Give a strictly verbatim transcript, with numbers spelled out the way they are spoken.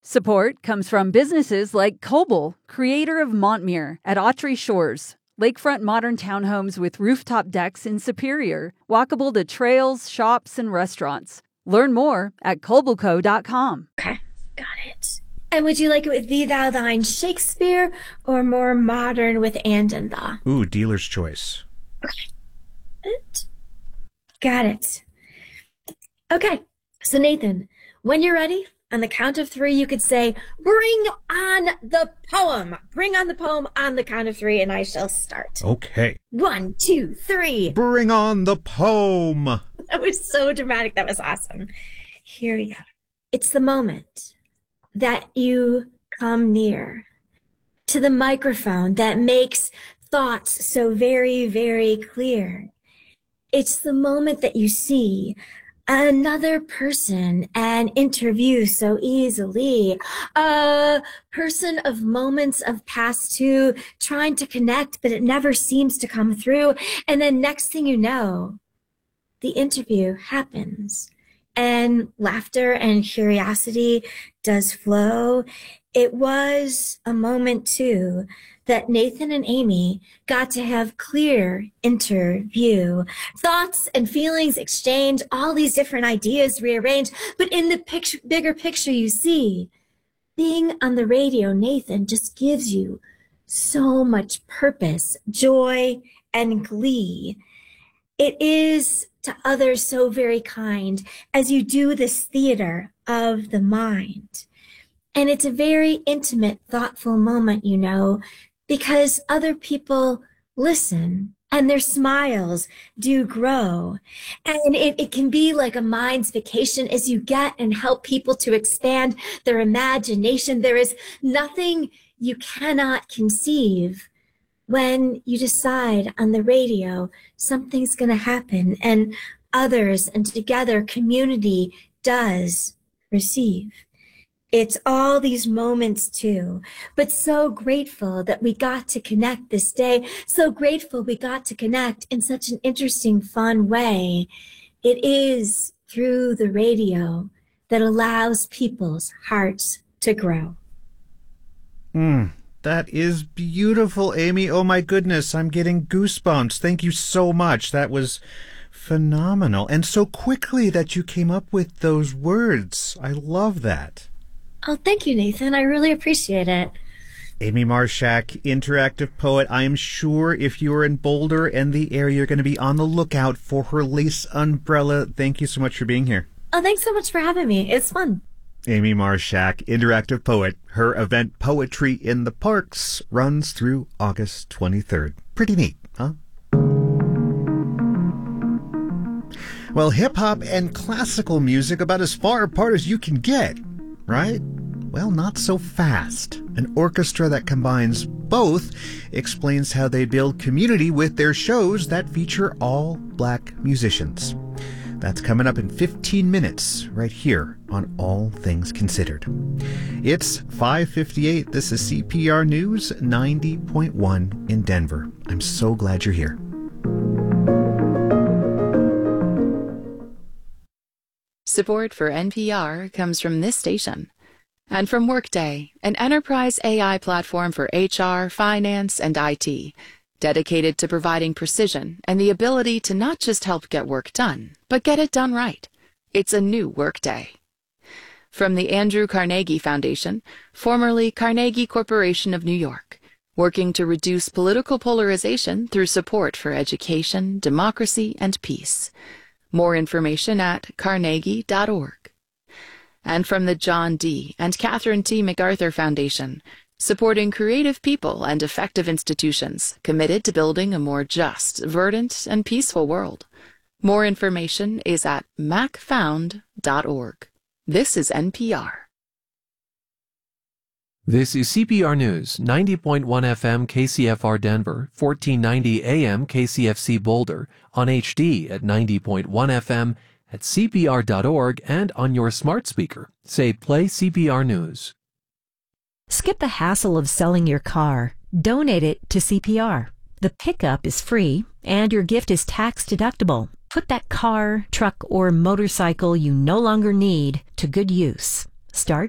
Support comes from businesses like Coble, creator of Montmere at Autry Shores, lakefront modern townhomes with rooftop decks in Superior, walkable to trails, shops, and restaurants. Learn more at cobleco dot com. Okay, got it. And would you like it with thee, thou, thine, Shakespeare, or more modern with and and the? Ooh, dealer's choice. Okay. It. Got it. Okay, so Nathan, when you're ready, on the count of three, you could say, bring on the poem. Bring on the poem on the count of three, and I shall start. Okay. One, two, three. Bring on the poem. That was so dramatic. That was awesome. Here we go. It's the moment that you come near to the microphone that makes thoughts so very, very clear. It's the moment that you see another person and interview so easily. A person of moments of past two trying to connect, but it never seems to come through. And then next thing you know, the interview happens and laughter and curiosity does flow. It was a moment too that Nathan and Amy got to have clear interview, thoughts and feelings exchanged, all these different ideas rearranged. But in the picture, bigger picture, you see, being on the radio, Nathan, just gives you so much purpose, joy, and glee. It is to others so very kind as you do this theater of the mind. And it's a very intimate, thoughtful moment, you know, because other people listen and their smiles do grow. And it, it can be like a mind's vacation as you get and help people to expand their imagination. There is nothing you cannot conceive when you decide on the radio something's going to happen and others and together community does receive. It's all these moments too, but so grateful that we got to connect this day. So grateful we got to connect in such an interesting, fun way. It is through the radio that allows people's hearts to grow. Hmm. That is beautiful, Amy. Oh my goodness, I'm getting goosebumps. Thank you so much. That was phenomenal. And so quickly that you came up with those words. I love that. Oh, thank you, Nathan. I really appreciate it. Amy Marshak, interactive poet. I am sure if you are in Boulder and the area, you're going to be on the lookout for her lace umbrella. Thank you so much for being here. Oh, thanks so much for having me. It's fun. Amy Marshak, interactive poet. Her event, Poetry in the Parks, runs through August twenty-third. Pretty neat, huh? Well, hip-hop and classical music about as far apart as you can get, right? Well, not so fast. An orchestra that combines both explains how they build community with their shows that feature all black musicians. That's coming up in fifteen minutes right here on All Things Considered. It's five fifty-eight. This is C P R News ninety point one in Denver. I'm so glad you're here. Support for N P R comes from this station and from Workday, an enterprise A I platform for H R, finance, and I T, dedicated to providing precision and the ability to not just help get work done, but get it done right. It's a new Workday. From the Andrew Carnegie Foundation, formerly Carnegie Corporation of New York, working to reduce political polarization through support for education, democracy, and peace. More information at carnegie dot org. And from the John D. and Catherine T. MacArthur Foundation, supporting creative people and effective institutions committed to building a more just, verdant, and peaceful world. More information is at mac found dot org. This is N P R. This is C P R News, ninety point one F M K C F R Denver, fourteen ninety A M K C F C Boulder, on H D at ninety point one F M, at C P R dot org, and on your smart speaker. Say, play C P R News. Skip the hassle of selling your car. Donate it to C P R. The pickup is free, and your gift is tax deductible. Put that car, truck, or motorcycle you no longer need to good use. Start